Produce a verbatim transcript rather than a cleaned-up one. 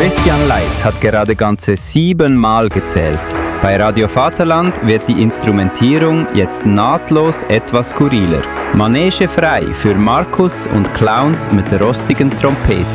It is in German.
Christian Leis hat gerade ganze siebenmal gezählt. Bei Radio Vaterland wird die Instrumentierung jetzt nahtlos etwas skurriler. Manege frei für Markus und Clowns mit rostigen Trompeten.